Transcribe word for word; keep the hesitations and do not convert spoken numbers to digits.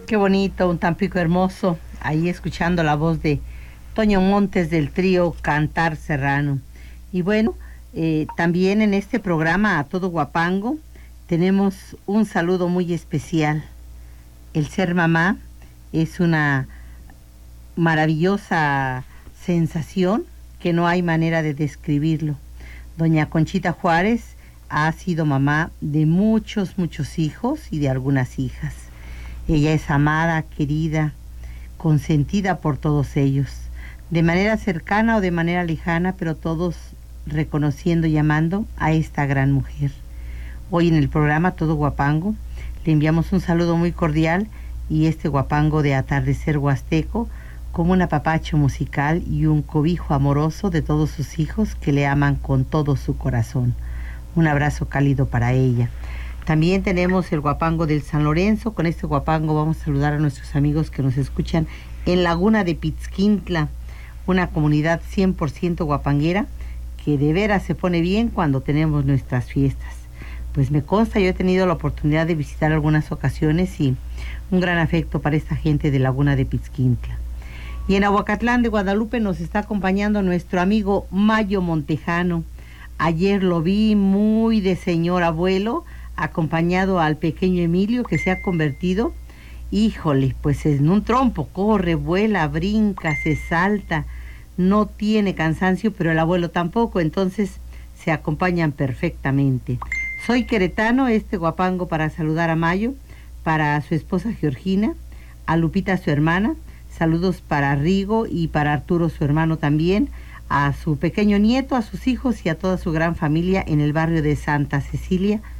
Qué bonito, un Tampico hermoso. Ahí escuchando la voz de Toño Montes del trío Cantar Serrano. Y bueno, eh, también en este programa A Todo Guapango tenemos un saludo muy especial. El ser mamá es una maravillosa sensación que no hay manera de describirlo. Doña Conchita Juárez ha sido mamá de muchos, muchos hijos y de algunas hijas. Ella es amada, querida, consentida por todos ellos, de manera cercana o de manera lejana, pero todos reconociendo y amando a esta gran mujer. Hoy en el programa Todo Guapango le enviamos un saludo muy cordial y este guapango de atardecer huasteco como un apapacho musical y un cobijo amoroso de todos sus hijos que le aman con todo su corazón. Un abrazo cálido para ella. También tenemos el guapango del San Lorenzo. Con este guapango vamos a saludar a nuestros amigos que nos escuchan en Laguna de Pitzquintla, una comunidad cien por ciento guapanguera que de veras se pone bien cuando tenemos nuestras fiestas. Pues me consta, yo he tenido la oportunidad de visitar algunas ocasiones y un gran afecto para esta gente de Laguna de Pitzquintla. Y en Ahuacatlán de Guadalupe nos está acompañando nuestro amigo Mayo Montejano. Ayer lo vi muy de señor abuelo, acompañado al pequeño Emilio, que se ha convertido, híjole, pues en un trompo, corre, vuela, brinca, se salta, no tiene cansancio, pero el abuelo tampoco, entonces se acompañan perfectamente. Soy queretano, este guapango para saludar a Mayo, para su esposa Georgina, a Lupita su hermana, saludos para Rigo y para Arturo su hermano también, a su pequeño nieto, a sus hijos y a toda su gran familia en el barrio de Santa Cecilia,